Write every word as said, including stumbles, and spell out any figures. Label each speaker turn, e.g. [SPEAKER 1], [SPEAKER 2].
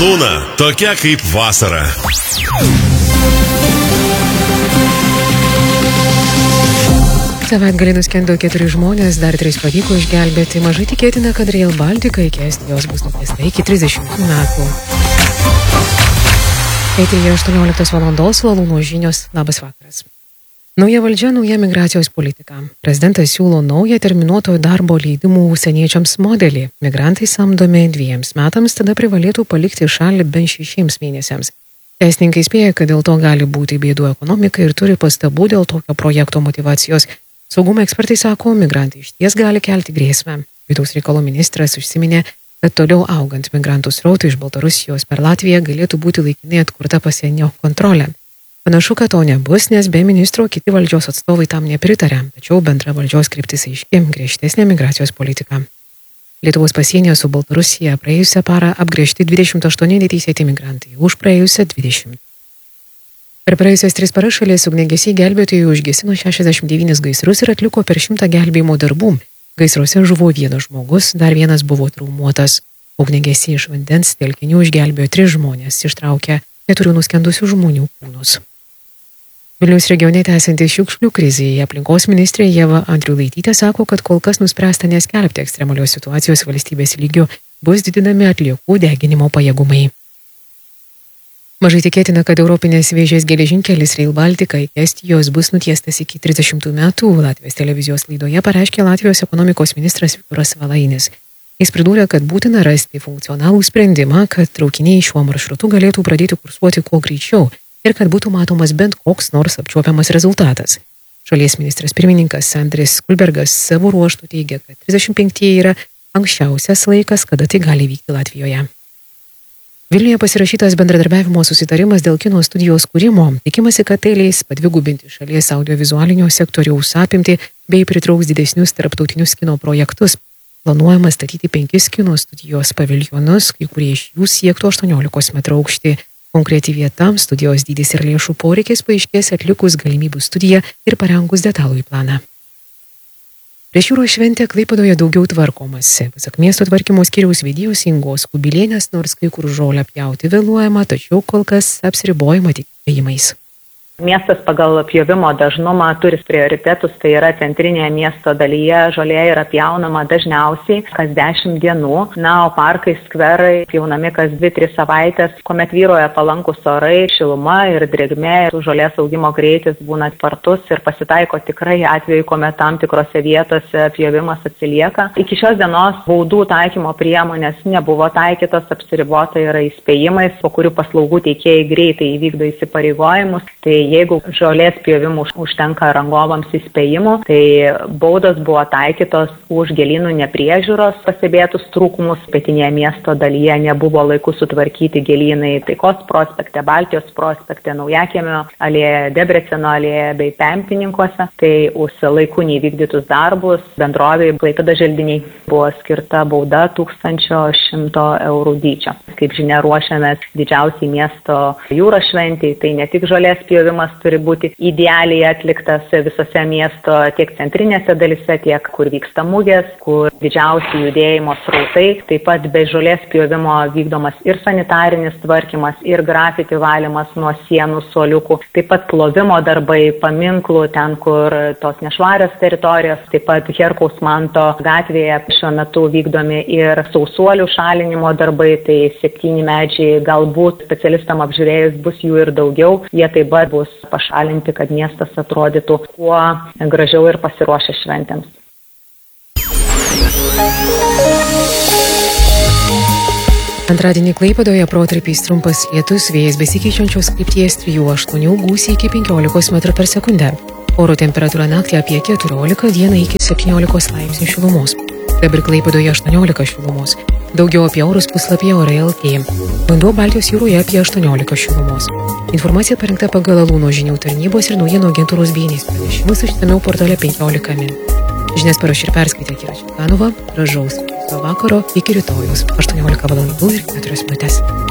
[SPEAKER 1] Malūna, tokia kaip vasara.
[SPEAKER 2] Savaitgalį nuskendo keturi žmonės, dar tris pavyko išgelbėti. Mažai tikėtina, kad Rail Baltica iki Estijos bus nutiesta iki trisdešimtų metų. Eteryje aštuonioliktos valandos Malūno žinios. Labas vakaras. Nauja valdžia, nauja migracijos politika. Prezidentas siūlo naują terminuoto darbo leidimų užsieniečiams modelį. Migrantai samdomi dviems metams, tada privalėtų palikti šalį bent šešiems mėnesiams. Teisininkai spėja, kad dėl to gali būti bėdų ekonomika ir turi pastabų dėl tokio projekto motyvacijos. Saugumo ekspertai sako, migrantai išties gali kelti grėsmę. Vidaus reikalų ministras užsiminė, kad toliau augant migrantų srautui iš Baltarusijos per Latviją galėtų būti laikinai atkurta pasienio kontrolė. Panašu, kad to nebus, nes be ministro kiti valdžios atstovai tam nepritarė, tačiau bendra valdžios kryptis aiški - griežtesnė migracijos politika. Lietuvos pasienyje su Baltarusija praėjusią parą apgręžti dvidešimt aštuoni neteisėti migrantai, už praėjusią dvidešimt. Per praėjusias tris paras šalies ugniagesiai gelbėtojai užgesino šešiasdešimt devynis gaisrus ir atliko per šimtą gelbėjimo darbų. Gaisruose žuvo vienas žmogus, dar vienas buvo traumuotas. Ugniagesiai iš vandens telkinių išgelbėjo tris žmonės, ištraukė keturių nuskendusių žmonių kūnus. Vilniaus regione tęsiantis šiukšlių krizėje aplinkos ministrė Ieva Andriulaitytė sako, kad kol kas nuspręsta neskelbti ekstremalios situacijos valstybės lygiu, bus didinami atliekų deginimo pajėgumai. Mažai tikėtina, kad Europinės vėžės geležinkelis Rail Baltica iki Estijos bus nutiestas iki trisdešimtų metų, Latvijos televizijos laidoje pareiškė Latvijos ekonomikos ministras Viktoras Valainis. Jis pridūrė, kad būtina rasti funkcionalų sprendimą, kad traukiniai šiuo maršrutu galėtų pradėti kursuoti kuo greičiau ir kad būtų matomas bent koks nors apčiuopiamas rezultatas. Šalies ministras pirmininkas Andris Kulbergas savo ruožtų teigia, kad trisdešimt penktieji yra anksčiausias laikas, kada tai gali vykti Latvijoje. Vilniuje pasirašytas bendradarbiavimo susitarimas dėl kino studijos kūrimo. Tikimasi, kad tai leis padvigubinti šalies audiovizualinio sektoriaus apimtį bei pritrauks didesnius tarptautinius kino projektus. Planuojama statyti penkis kino studijos paviljonus, kai kurie iš jų siektų aštuoniolikos metrų aukštį. Konkreti vieta, studijos dydis ir lėšų poreikis paaiškės atlikus galimybių studiją ir parengus detalųjį planą. Prieš jūros šventę Klaipėdoje daugiau tvarkomasi. Pasak miesto tvarkymo skyriaus vedėjos Ingos Kubilienės, nors kai kur žolę pjauti vėluojama, tačiau kol kas apsiribojama tik pjovimais.
[SPEAKER 3] Miestas pagal pjovimo dažnumą turi prioritetus, tai yra centrinėje miesto dalyje žolė yra pjaunama dažniausiai kas dešimt dienų, na, o parkai, skverai pjaunami kas dvi tris savaitės, kuomet vyroja palankus orai, šiluma ir drėgmė, žolės augimo greitis būna spartus ir pasitaiko tikrai atveju, kuomet tam tikrose vietose pjovimas atsilieka. Iki šios dienos baudų taikymo priemonės nebuvo taikytos, apsiribota yra įspėjimais, po kurių paslaugų teikėjai greitai įvykdo įsipareigojimus. Tai jeigu žolės pjovimų užtenka rangovams įspėjimų, tai baudos buvo taikytos už gėlynų nepriežiūros pastebėtus trūkumus. Pietinėje miesto dalyje nebuvo laiku sutvarkyti gėlynai Taikos prospekte, Baltijos prospekte, Naujakiemio alėje, Debreceno alėje bei Pempininkuose. Tai už laiku neįvykdytus darbus bendrovei Klaipėdos želdiniai buvo skirta bauda tūkstančio šimto eurų dydžio. Kaip žinia, ruošiamės didžiausiai miesto jūros šventei, tai ne tik žolės pjovimas turi būti idealiai atliktas visose miesto tiek centrinėse dalise, tiek kur vyksta mugės, kur didžiausi judėjimo srautai. Taip pat be žolės pjovimo vykdomas ir sanitarinis tvarkymas, ir grafiti valymas nuo sienų suoliukų, taip pat plovimo darbai, paminklų, ten kur tos nešvarios teritorijos, taip pat Herkaus Manto gatvėje šiuo metu vykdomi ir sausuolių šalinimo darbai, tai septyni medžiai, galbūt specialistam apžiūrėjus bus jų ir daugiau, jie taip pat bus pašalinti, kad miestas atrodytų kuo gražiau ir pasiruošę šventėms.
[SPEAKER 2] Antradienį Klaipėdoje protarpiais trumpas lietus, vėjas besikeičiančios krypties trijų aštuonių, gūsiai iki penkiolikos metrų per sekundę. Oro temperatūra naktį apie keturiolika, dieną iki septyniolikos laipsnių šilumos. Dabar Klaipėdoje aštuoniolika šilumos. Daugiau apie orus puslapyje Orai L T. Vanduo Baltijos jūroje apie aštuoniolika šilumos. Informacija parengta pagal Malūno žinių tarnybos ir naujienų agentūros B N S pranešimus išsamiau portale penkiolika min. Žinias parašė ir perskaitė Kira Čekanova. Gražaus vakaro iki rytojus aštuoniolika valandų ir keturios minutės.